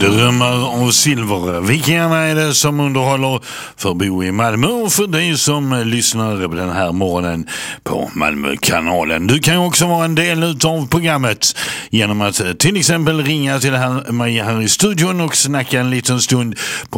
Drömmar och silver. Vilka är det som underhåller för Bo i Malmö och för dig som lyssnar på den här morgonen på Malmökanalen? Du kan ju också vara en del av programmet genom att till exempel ringa till mig här i studion och snacka en liten stund på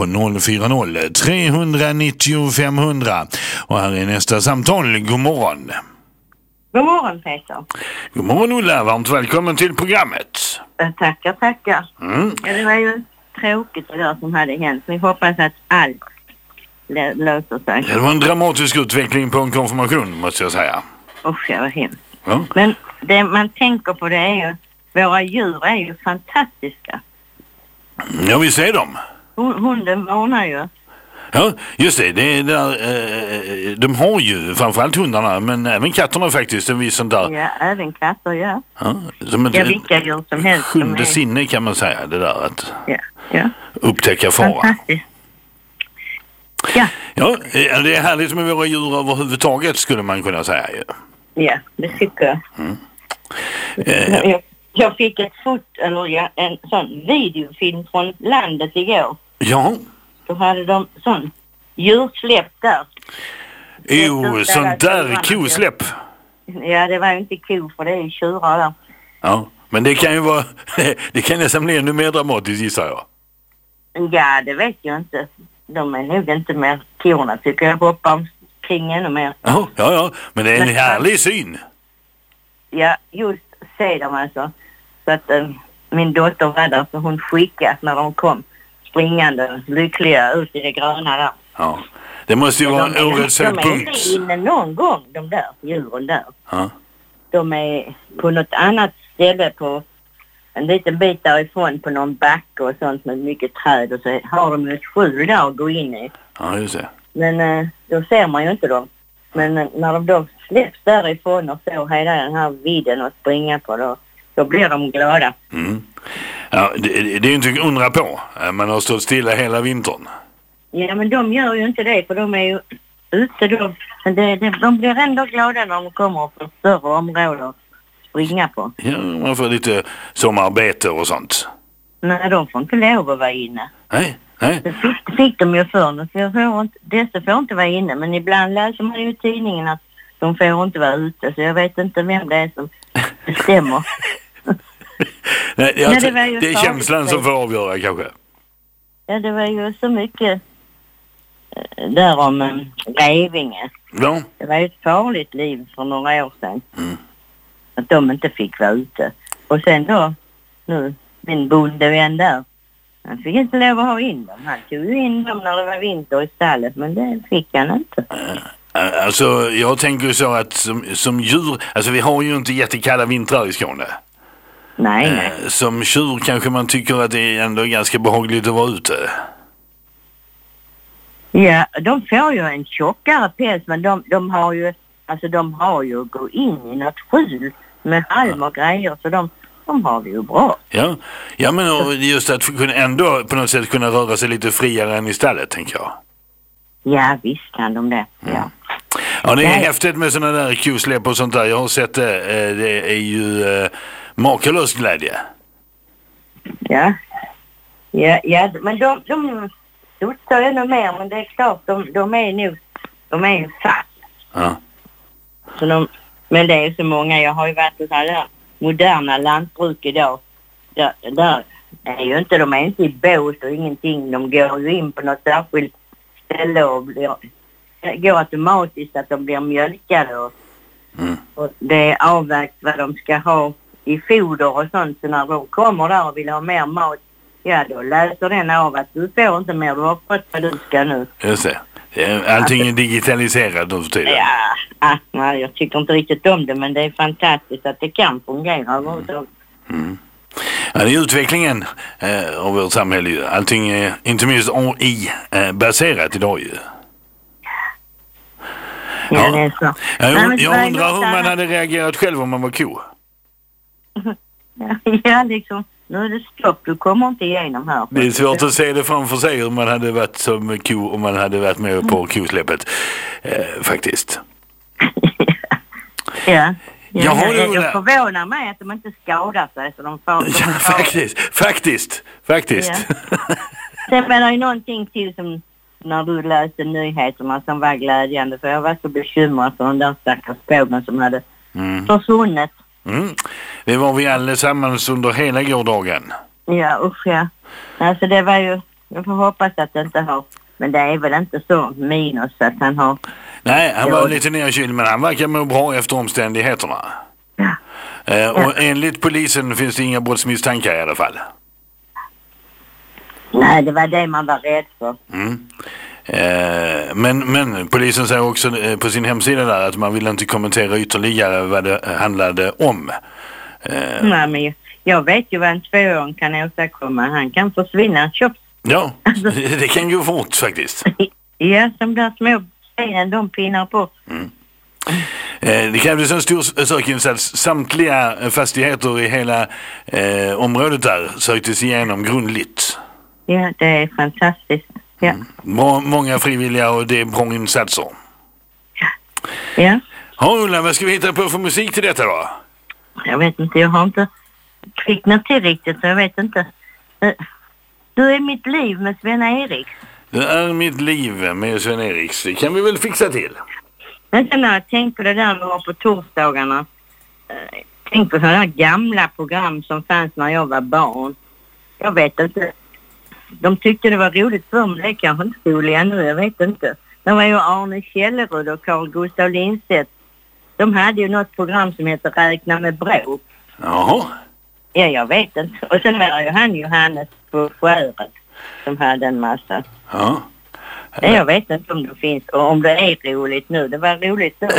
040-390 500. Och här är nästa samtal. God morgon. God morgon, Peter. God morgon, Ulla. Varmt välkommen till programmet. Tackar. Ja, det var ju tråkigt det där som hade hänt. Vi hoppas att allt löser sig. Ja, det var en dramatisk utveckling på en konfirmation, måste jag säga. Usch, det var hemskt. Ja. Men det man tänker på det är ju, våra djur är ju fantastiska. Ja, visst är de. Hunden varnar ju. Ja, just det. Det är där, de har ju framförallt hundarna, men även katterna faktiskt. En viss sån där. Ja, även katter, ja. Ja, som Ja, vilka djur som helst. Sjunde sinne kan man säga, det där att ja. upptäcka fara. Fantastiskt. Ja. Ja, det är härligt med våra djur överhuvudtaget skulle man kunna säga ju. Ja, det tycker jag. Jag fick en sån videofilm från landet igår. Ja. Då hade de sån djursläpp där. Sånt där kosläpp. Ja, det var ju inte ko för det är ju tjurar där. Ja, men det kan ju vara, det kan nästan bli ännu mer dramatiskt gissar jag. Ja, det vet jag inte. De är nog inte mer korna tycker jag, hoppar kring ännu mer. Ja, men det är en härlig syn. Ja, just se dem alltså. Så att min dotter var där så hon skickade när de kom springande lyckliga ut i det gröna där. Ja, det måste ju vara årets höjdpunkt. De är inte inne någon gång, de där djuren där. Ja. De är på något annat ställe på en liten bit därifrån på någon backe och sånt med mycket träd och så har de ett skjul där att gå in i. Ja, just det. Men då ser man ju inte dem. Men när de då släpps därifrån och får hela den här vidden att springa på då blir de glada. Mm. Ja, det är ju inte undra på. Man har stått stilla hela vintern. Ja, men de gör ju inte det för de är ju ute då. Men de blir ändå glada när de kommer på större områden att springa på. Ja, man får lite sommararbete och sånt. Nej, de får inte lov att vara inne. Nej. Det fick de ju förr. Dessa får inte vara inne. Men ibland läser man ju i tidningen att de får inte vara ute. Så jag vet inte vem det är som bestämmer. Nej, det är känslan som får avgöra kanske. Ja, det var ju så mycket där om Revinge. Ja. Det var ju ett farligt liv för några år sedan. Att de inte fick vara ute. Och sen då, nu, min bondevän där. Han fick inte lov att ha in dem. Han tog ju in dem när det var vinter i stallet. Men det fick han inte. Alltså, jag tänker så att som djur... Alltså, vi har ju inte jättekalla vintrar i Skåne. Nej. Som tjur kanske man tycker att det är ändå ganska behagligt att vara ute. Ja, de får ju en tjockare päls. Men de har ju gått in i något skjul med halm och grejer. Så de har det ju bra. Ja, men just att kunna ändå på något sätt kunna röra sig lite friare än i stället, tänker jag. Ja, visst kan de det. Ja. Ja, det är häftigt med sådana där kosläpp och sånt där. Jag har sett det. Det är ju makalös glädje. Ja, men de studsar ännu mer, men det är klart, de är ju fast. Ja. Så men det är så många, jag har ju varit i sådana där moderna lantbruk idag. Där är ju inte, de är inte i båt och ingenting. De går ju in på något särskilt ställe och går automatiskt att de blir mjölkade och det är avvägt vad de ska ha i foder och sånt. Så när de kommer där och vill ha mer mat, ja då läser den av att du får inte mer, du har fått vad du ska nu. Just det. Allting är digitaliserat nu för tiden. Ja, jag tycker inte riktigt om det, men det är fantastiskt att det kan fungera överhuvudtaget. Ja, det är utvecklingen av vårt samhälle ju. Allting är inte minst AI-baserat idag ju. Ja, det är så. Jag undrar hur man hade reagerat själv om man var ko. Ja, liksom. Nu är det stopp, du kommer inte igenom här. Det är svårt att se det framför sig hur man hade varit som ko om man hade varit med på kosläppet. Faktiskt. Ja. Jaha, jag förvånar mig att de inte skadar sig så de får... Faktiskt. Ja. Sen var det ju någonting till som när du läste nyheterna som var glädjande, för jag var så bekymrad för den där stackars fågeln som hade försvunnit. Det var vi allesammans under hela gårdagen. Ja, usch ja. Alltså det var ju, jag får hoppas att det inte har, men det är väl inte så minus att han har... Nej, han var lite nerkyld, men han verkar må bra efter omständigheterna. Ja. Och enligt polisen finns det inga brottsmisstankar i alla fall. Nej, det var det man var rädd för. Men polisen säger också på sin hemsida där att man vill inte kommentera ytterligare vad det handlade om. Nej, men jag vet ju vad en 2-åring kan åstadkomma. Han kan försvinna. Ja, det kan gå fort faktiskt. Ja, som där små stenen de pinnar på. Det krävdes en stor sökinsats. Samtliga fastigheter i hela området där söktes igenom grundligt. Ja, det är fantastiskt. Ja. Många frivilliga och det är bra insatser. Ja. Ja, Ulla, vad ska vi hitta på för musik till detta då? Jag vet inte, jag har inte kvicknat till riktigt så jag vet inte. Du är mitt liv med Sven-Erik. Det är mitt liv med Sven-Erik. Det kan vi väl fixa till. Men sen när jag tänkte på det där vi var på torsdagarna. Tänk på sådana gamla program som fanns när jag var barn. Jag vet inte. De tyckte det var roligt för mig. Det är kanske inte roliga nu, jag vet inte. Det var ju Arne Källerud och Carl Gustav Lindstedt. De hade ju något program som heter Räkna med bråk. Jaha. Ja, jag vet inte. Och sen var det ju han Johannes på Skäret som hade en massa. Ja. Jag vet inte om det finns och om det är roligt nu. Det var roligt då.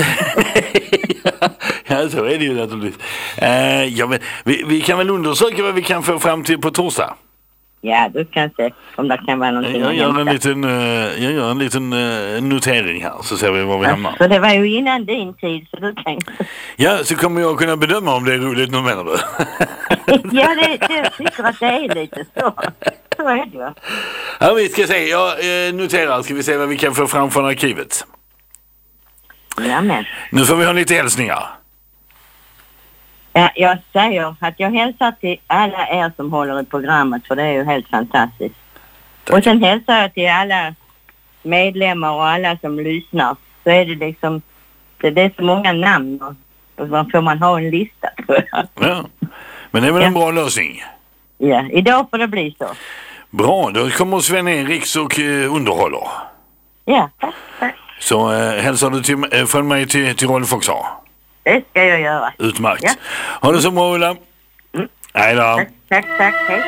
Ja, så är det ju naturligtvis. Ja, men vi kan väl undersöka vad vi kan få fram till på torsdag. Ja, du kan se om det kan vara någonting. Jag gör en liten notering här så ser vi var vi hamnar. Så det var ju innan din tid så du tänkte. Ja, så kommer jag kunna bedöma om det är roligt nu menar du. Ja, jag tycker att det är lite så. Så är det ju. Ja, vi ska se. Jag noterar. Ska vi se vad vi kan få fram från arkivet. Ja, men. Nu får vi ha lite hälsningar. Ja, jag säger att jag hälsar till alla er som håller i programmet för det är ju helt fantastiskt. Tack. Och sen hälsar jag till alla medlemmar och alla som lyssnar. Så är det liksom, det är så många namn och så får man ha en lista tror jag. Ja, men det är väl en bra lösning. Ja, idag får det bli så. Bra, då kommer Sven-Eriks och underhåller. Ja, tack. Så hälsar du från mig till Rolf också. Det ska jag göra. Utmärkt. Ja. Ha det så bra, Ulla. Hej då. Tack, hej.